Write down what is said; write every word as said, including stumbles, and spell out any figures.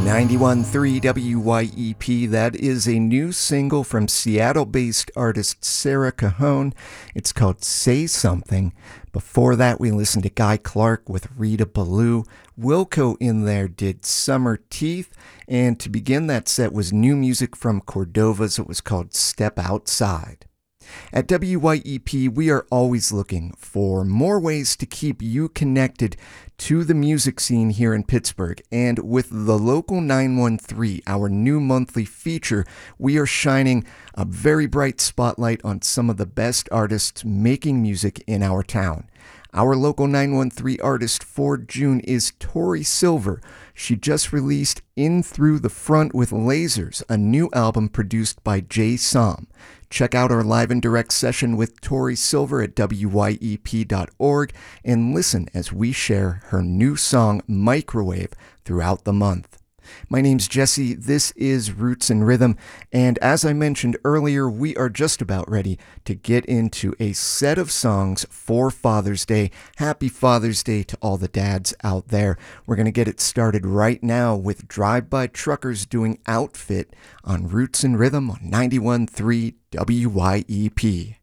ninety-one point three W Y E P. That is a new single from Seattle-based artist Sarah Cajon. It's called Say Something. Before that, we listened to Guy Clark with Rita Ballou. Wilco in there did Summer Teeth. And to begin that set was new music from Cordovas. It was called Step Outside. At W Y E P, we are always looking for more ways to keep you connected to the music scene here in Pittsburgh. And with the Local nine one three, our new monthly feature, we are shining a very bright spotlight on some of the best artists making music in our town. Our Local nine one three artist for June is Tori Silver. She just released In Through the Front with Lasers, a new album produced by Jay Som. Check out our live and direct session with Tori Silver at W Y E P dot org and listen as we share her new song Microwave throughout the month. My name's Jesse, this is Roots and Rhythm, and as I mentioned earlier, we are just about ready to get into a set of songs for Father's Day. Happy Father's Day to all the dads out there. We're going to get it started right now with Drive-By Truckers doing Outfit on Roots and Rhythm on ninety-one point three W Y E P.